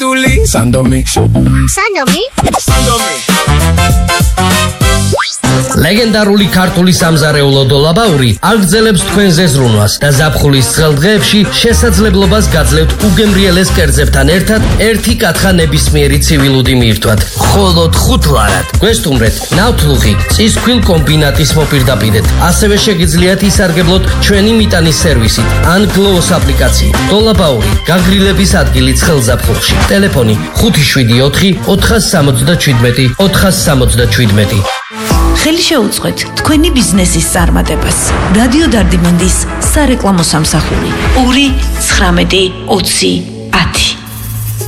ქართული სანდომი ლეგენდარული ქართული სამზარეულო დოლაბაური აგრძელებს თქვენზე ზრუნვას და ზაფხულის ცხელ დღეებში შესაძლებლობას გაძლევთ უგემრიელეს კერძებთან ერთად ერთი კათხა ნებისმიერი ცივილუდი მიირთვათ. მხოლოდ 5 ლარად. გვესტუმრეთ ნავთლუღი წისქვილ კომბინატის მოპირდაპირედ. ასევე შეგიძლიათ ისარგებლოთ ჩვენი მიტანის სერვისით ან გლოუს აპლიკაციით. დოლაბაური გაგრილების ადგილი ცხელ ზაფხულში. ტელეფონი 574 477 477. ხელი შეუწყეთ თქვენი ბიზნესის წარმატებას. რადიო დარდიმანდის სარეკლამო სამსახური 2 19 20 10